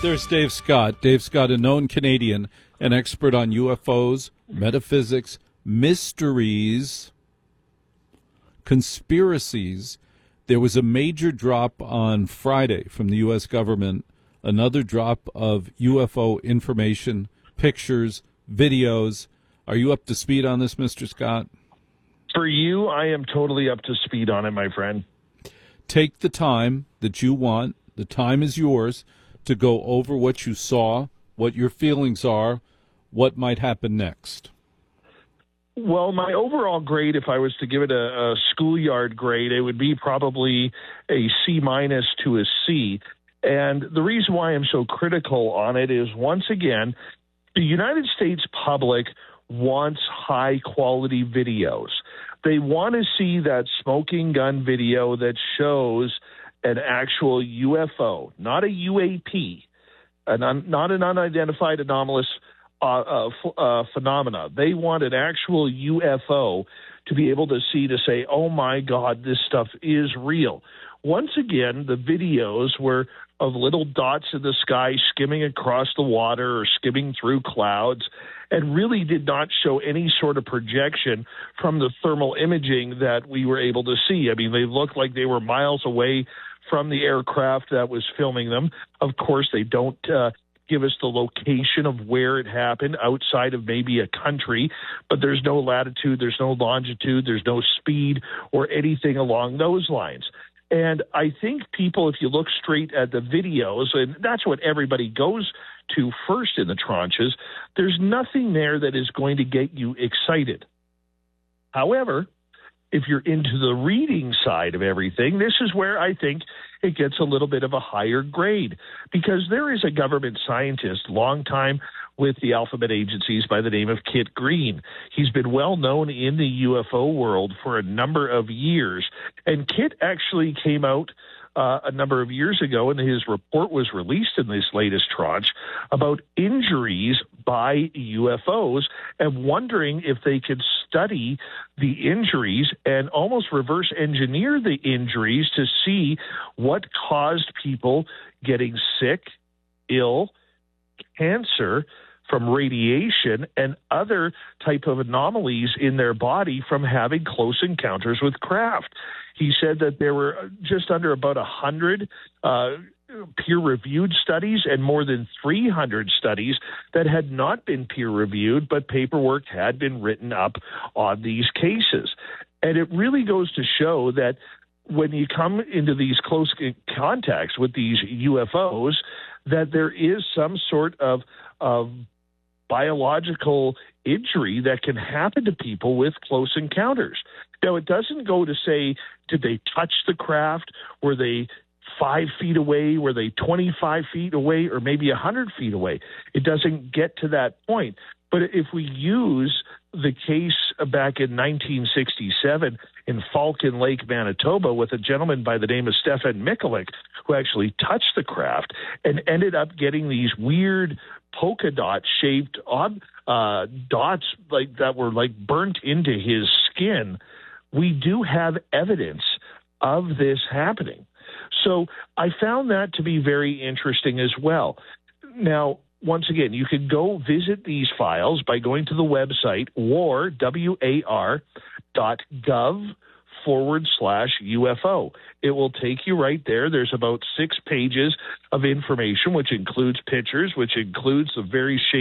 there's Dave Scott. Dave Scott, a known Canadian, an expert on UFOs, metaphysics, mysteries, conspiracies. There was a major drop on Friday from the U.S. government, another drop of UFO information, pictures, videos. Are you up to speed on this, Mr. Scott? For you, I am totally up to speed on it, my friend. Take the time that you want. The time is yours to go over what you saw, what your feelings are, what might happen next. Well, my overall grade, if I was to give it a schoolyard grade, it would be probably a C- to a C. And the reason why I'm so critical on it is, once again, the United States public wants high-quality videos. They want to see that smoking gun video that shows an actual UFO, not a UAP, not an unidentified anomalous phenomena. They want an actual UFO to be able to see, to say, oh, my God, this stuff is real. Once again, the videos were of little dots in the sky skimming across the water or skimming through clouds, and really did not show any sort of projection from the thermal imaging that we were able to see. I mean, they looked like they were miles away from the aircraft that was filming them. Of course, they don't give us the location of where it happened outside of maybe a country, but there's no latitude, there's no longitude, there's no speed or anything along those lines. And I think people, if you look straight at the videos, and that's what everybody goes to first in the tranches, there's nothing there that is going to get you excited. However, if you're into the reading side of everything, this is where I think it gets a little bit of a higher grade, because there is a government scientist, long time with the alphabet agencies, by the name of Kit Green. He's been well known in the UFO world for a number of years, and Kit actually came out a number of years ago, and his report was released in this latest tranche about injuries by UFOs, and wondering if they could study the injuries and almost reverse engineer the injuries to see what caused people getting sick, ill, cancer from radiation, and other type of anomalies in their body from having close encounters with craft. He said that there were just under about 100 peer-reviewed studies and more than 300 studies that had not been peer-reviewed, but paperwork had been written up on these cases. And it really goes to show that when you come into these close contacts with these UFOs, that there is some sort of biological injury that can happen to people with close encounters. Now, it doesn't go to say, did they touch the craft? Were they 5 feet away? Were they 25 feet away, or maybe 100 feet away? It doesn't get to that point. But if we use the case back in 1967 in Falcon Lake, Manitoba, with a gentleman by the name of Stefan Mikulik, who actually touched the craft and ended up getting these weird polka dot shaped dots like that were like burnt into his skin, we do have evidence of this happening. So I found that to be very interesting as well. Now, once again, you can go visit these files by going to the website war.gov/UFO. It will take you right there. There's about 6 pages of information, which includes pictures, which includes the very